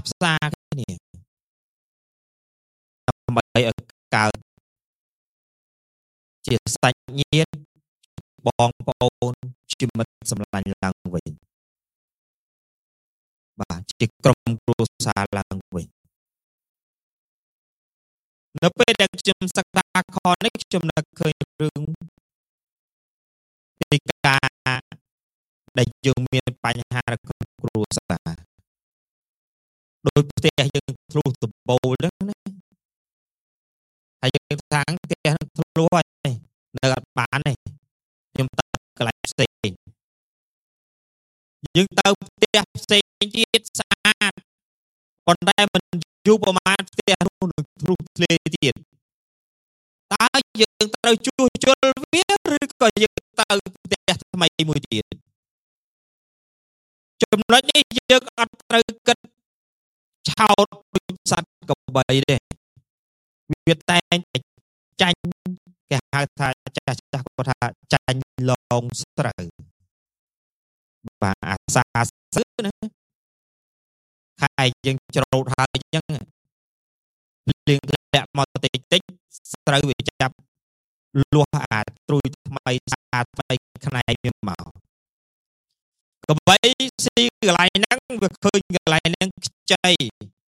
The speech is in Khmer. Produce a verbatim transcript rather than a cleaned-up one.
ផ្សារគ្នាដើម្បីឲ្យកើតជាសាច់ញាតិបងប្អូនជាមិត្តសម្លាញ់ឡើងវិញបាទជាក្រុមគ្រួសារឡើងវិញនៅពេលដែលខ្ញុំសិក្សាខនេះខ្ញុំនឹកឃើញរឿងពីការដែលយើងមានបញ្ហាក្នុងគ្រួសារដោយផ្ទះយើងធ្លុះដំបូលហ្នឹងណាហើយយើងថាផ្ទះនឹងធ្លុះហើយនៅអត់បានទេខ្ញុំទៅកន្លែងផ្សេងយើងទៅផ្ទះផ្សេងទៀតស្អាតប៉ុន្តែមិនយូរប្រហែលផ្ទះនោះនឹងធ្លុះធ្លាយទៀតតើយើងត្រូវជួសជុលវាឬក៏យើងទៅផ្ទះថ្មីមួយទៀតចំណុចនេះយើងអត់ត្រូវគិតឆោតដូចសត្វកបីទេវាតែងតែចាញ់គេហៅថាចាស់ចាស់គាត់ថាចាញ់ឡងស្រូវបាទអាសាស្រូវណាខែយើងច្រូតហើយអញ្ចឹងលៀងធ្លាក់មកតិចតិចស្រូវវាចាប់លាស់អាត្រួយថ្មីស្អាតថ្មីខ្នែងវាមកកបីស៊ីកន្លែងហ្នឹងវាឃើញកន្លែងហ្នឹងខ្ចី